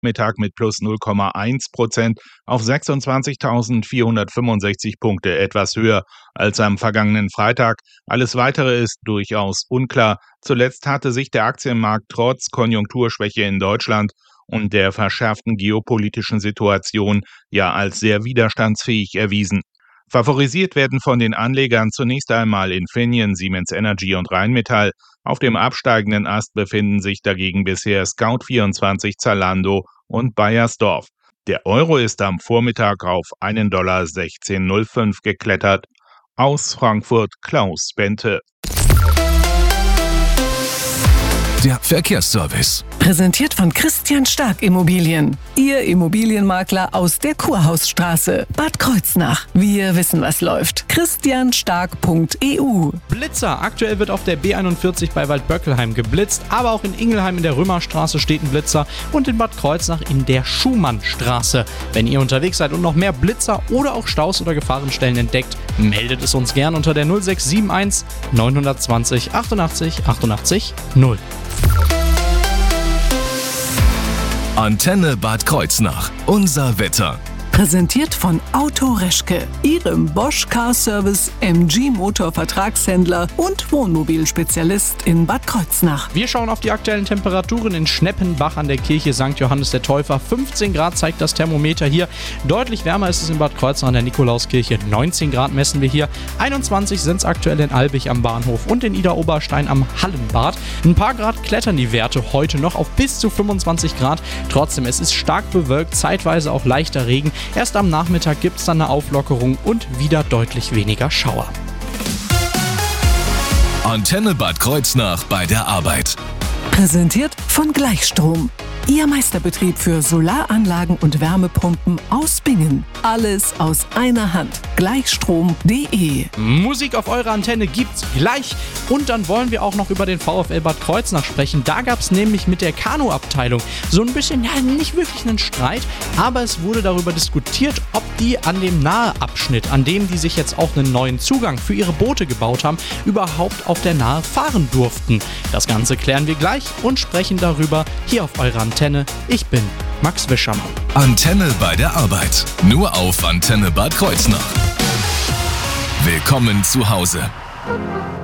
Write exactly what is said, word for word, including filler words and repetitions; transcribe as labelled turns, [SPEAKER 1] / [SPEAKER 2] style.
[SPEAKER 1] Nachmittag mit plus null Komma eins Prozent auf sechsundzwanzigtausendvierhundertfünfundsechzig Punkte, etwas höher als am vergangenen Freitag. Alles Weitere ist durchaus unklar. Zuletzt hatte sich der Aktienmarkt trotz Konjunkturschwäche in Deutschland und der verschärften geopolitischen Situation ja als sehr widerstandsfähig erwiesen. Favorisiert werden von den Anlegern zunächst einmal Infineon, Siemens Energy und Rheinmetall. Auf dem absteigenden Ast befinden sich dagegen bisher Scout vierundzwanzig, Zalando und Beiersdorf. Der Euro ist am Vormittag auf einen Dollar sechzehn Komma null fünf geklettert. Aus Frankfurt Klaus Bente.
[SPEAKER 2] Der Verkehrsservice.
[SPEAKER 3] Präsentiert von Christian Stark Immobilien. Ihr Immobilienmakler aus der Kurhausstraße, Bad Kreuznach. Wir wissen, was läuft. christian stark punkt e u.
[SPEAKER 4] Blitzer. Aktuell wird auf der B einundvierzig bei Waldböckelheim geblitzt, aber auch in Ingelheim in der Römerstraße steht ein Blitzer und in Bad Kreuznach in der Schumannstraße. Wenn ihr unterwegs seid und noch mehr Blitzer oder auch Staus oder Gefahrenstellen entdeckt, meldet es uns gern unter der null sechs sieben eins neun zwei null achtundachtzig achtundachtzig null.
[SPEAKER 2] Antenne Bad Kreuznach. Unser Wetter.
[SPEAKER 3] Präsentiert von Auto Reschke, Ihrem Bosch Car Service M G Motor Vertragshändler und Wohnmobilspezialist in Bad Kreuznach.
[SPEAKER 4] Wir schauen auf die aktuellen Temperaturen in Schneppenbach an der Kirche Sankt Johannes der Täufer. fünfzehn Grad zeigt das Thermometer hier. Deutlich wärmer ist es in Bad Kreuznach an der Nikolauskirche. neunzehn Grad messen wir hier. einundzwanzig sind es aktuell in Albig am Bahnhof und in Idar-Oberstein am Hallenbad. Ein paar Grad klettern die Werte heute noch auf bis zu fünfundzwanzig Grad. Trotzdem, es ist stark bewölkt, zeitweise auch leichter Regen. Erst am Nachmittag gibt es dann eine Auflockerung und wieder deutlich weniger Schauer.
[SPEAKER 2] Antenne Bad Kreuznach bei der Arbeit.
[SPEAKER 3] Präsentiert von Gleichstrom. Ihr Meisterbetrieb für Solaranlagen und Wärmepumpen aus Bingen. Alles aus einer Hand. Gleichstrom punkt de.
[SPEAKER 4] Musik auf eurer Antenne gibt's gleich. Und dann wollen wir auch noch über den VfL Bad Kreuznach sprechen. Da gab's nämlich mit der Kanuabteilung so ein bisschen, ja, nicht wirklich einen Streit, aber es wurde darüber diskutiert, ob die an dem Nahe-Abschnitt, an dem die sich jetzt auch einen neuen Zugang für ihre Boote gebaut haben, überhaupt auf der Nahe fahren durften. Das Ganze klären wir gleich und sprechen darüber hier auf eurer Antenne. Ich bin Max Wischermann.
[SPEAKER 2] Antenne bei der Arbeit. Nur auf Antenne Bad Kreuznach. Willkommen zu Hause.